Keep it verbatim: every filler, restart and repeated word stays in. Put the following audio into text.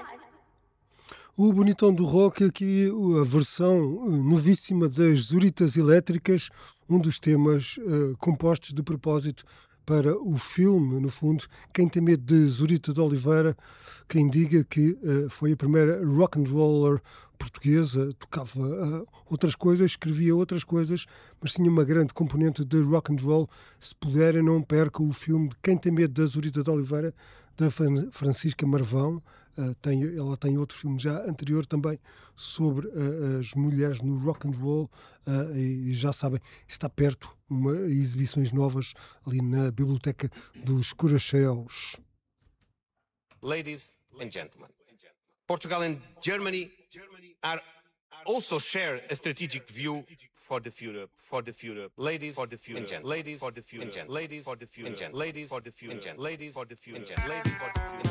O bonitão do rock, aqui a versão eh, novíssima das Zuritas Elétricas, um dos temas eh, compostos de propósito para o filme, no fundo, Quem Tem Medo de Zurita de Oliveira, quem diga que eh, foi a primeira rock and roller portuguesa, tocava eh, outras coisas, escrevia outras coisas, mas tinha uma grande componente de rock and roll. Se puderem, não percam o filme de Quem Tem Medo da Zurita de Oliveira, da Fran- Francisca Marvão. Uh, tem, ela tem outro filme já anterior também sobre uh, as mulheres no rock and roll, uh, e, e já sabem, está perto uma exibições novas ali na biblioteca dos Curaçaos. Ladies and gentlemen, Portugal and Germany are also share a strategic view for the future. For the future, ladies, for the future, ladies, for the future, ladies, for the future, ladies, for the future, ladies, for the future, ladies, for the future, ladies, for the future.